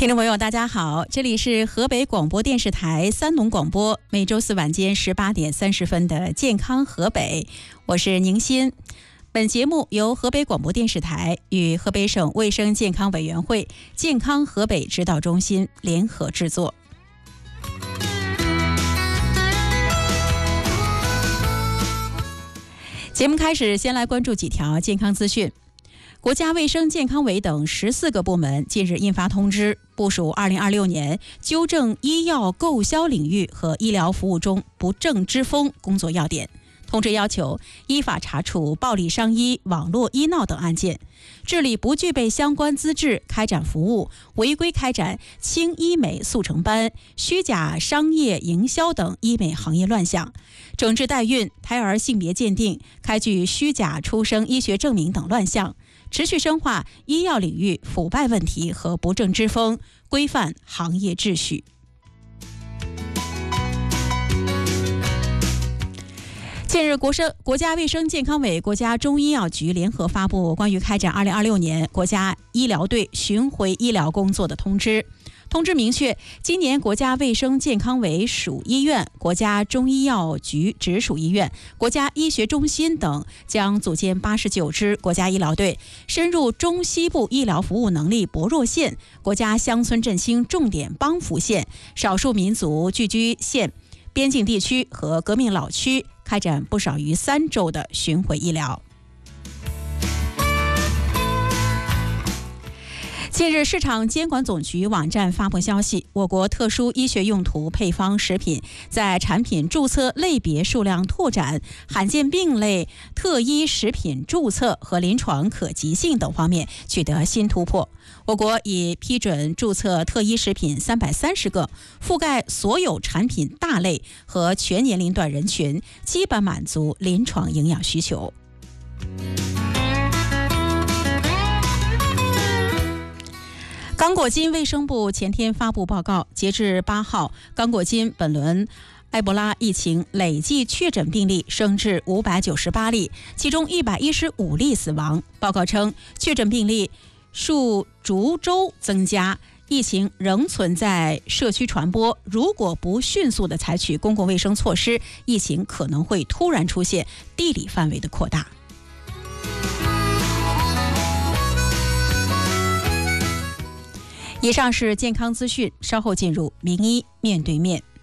听众朋友大家好，这里是河北广播电视台三农广播，每周四晚间18点30分的健康河北，我是宁鑫。本节目由河北广播电视台与河北省卫生健康委员会健康河北指导中心联合制作。节目开始，先来关注几条健康资讯。国家卫生健康委等14个部门近日印发通知，部署2026年纠正医药购销领域和医疗服务中不正之风工作要点。通知要求依法查处暴力伤医、网络医闹等案件，治理不具备相关资质开展服务、违规开展轻医美速成班、虚假商业营销等医美行业乱象，整治代孕、胎儿性别鉴定、开具虚假出生医学证明等乱象，持续深化医药领域腐败问题和不正之风，规范行业秩序。近日，国家卫生健康委、国家中医药局联合发布关于开展2026年国家医疗队巡回医疗工作的通知。通知明确，今年国家卫生健康委属医院、国家中医药局直属医院、国家医学中心等将组建89支国家医疗队，深入中西部医疗服务能力薄弱县、国家乡村振兴重点帮扶县、少数民族聚居县、边境地区和革命老区，开展不少于3周的巡回医疗。近日，市场监管总局网站发布消息，我国特殊医学用途配方食品在产品注册类别数量拓展、罕见病类特医食品注册和临床可及性等方面取得新突破。我国已批准注册特医食品330个，覆盖所有产品大类和全年龄段人群，基本满足临床营养需求。刚果金卫生部前天发布报告，截至8号，刚果金本轮埃博拉疫情累计确诊病例升至598例，其中115例死亡。报告称，确诊病例数逐周增加，疫情仍存在社区传播，如果不迅速地采取公共卫生措施，疫情可能会突然出现地理范围的扩大。以上是健康资讯，稍后进入名医面对面。